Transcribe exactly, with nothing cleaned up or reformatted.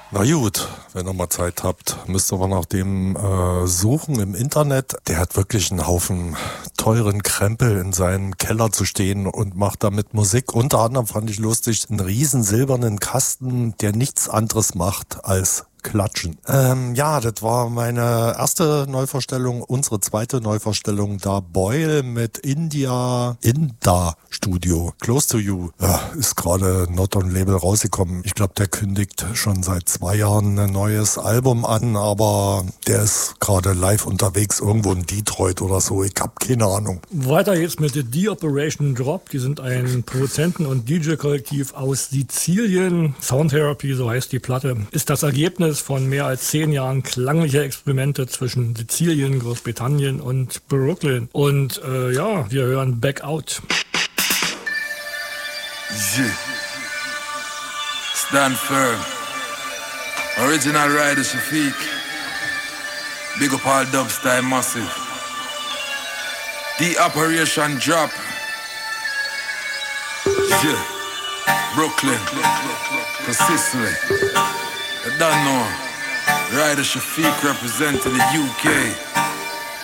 Na gut, wenn ihr mal Zeit habt, müsst ihr mal nach dem äh, suchen im Internet. Der hat wirklich einen Haufen teuren Krempel in seinem Keller zu stehen und macht damit Musik. Unter anderem fand ich lustig, einen riesen silbernen Kasten, der nichts anderes macht als klatschen. Ähm, ja, das war meine erste Neuvorstellung. Unsere zweite Neuvorstellung, da Boyle mit India Inda Studio. Close to You. Ja, ist gerade not on Label rausgekommen. Ich glaube, der kündigt schon seit zwei Jahren ein neues Album an, aber der ist gerade live unterwegs irgendwo in Detroit oder so. Ich habe keine Ahnung. Weiter geht's mit The Operation Drop. Die sind ein Produzenten- und D J-Kollektiv aus Sizilien. Sound Therapy, so heißt die Platte, ist das Ergebnis von mehr als zehn Jahren klanglicher Experimente zwischen Sizilien, Großbritannien und Brooklyn. Und äh, ja, wir hören Back Out. Yeah. Stand firm. Original Rider Shafiq. Big up all dubstyle massive. The Operation Drop. Yeah. Brooklyn. Consistently. I don't know. Ryder Shafiq representing the U K.